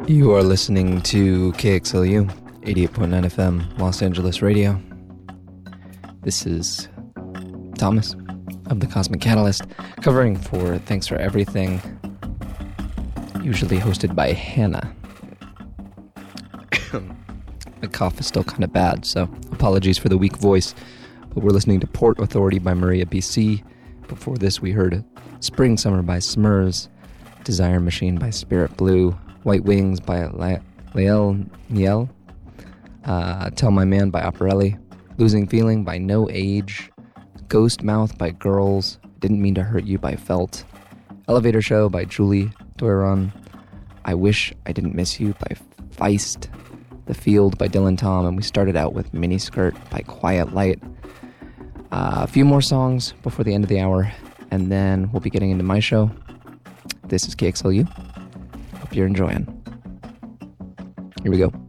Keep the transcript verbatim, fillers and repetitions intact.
You are listening to K X L U, eighty-eight point nine F M, Los Angeles Radio. This is Thomas of the Cosmic Catalyst, covering for Thanks for Everything, usually hosted by Hannah. My cough is still kind of bad, so apologies for the weak voice, but we're listening to Port Authority by Maria B C. Before this, we heard Spring Summer by Smurs, Desire Machine by Spirit Blue, White Wings by La- Lael Niel, uh, Tell My Man by Operelli, Losing Feeling by No Age, Ghost Mouth by Girls, Didn't Mean to Hurt You by Felt, Elevator Show by Julie Doiron, I Wish I Didn't Miss You by Feist, The Field by Dylan Tom, and we started out with Miniskirt by Quiet Light. Uh, a few more songs before the end of the hour, and then we'll be getting into my show. This is K X L U. Hope you're enjoying. Here we go.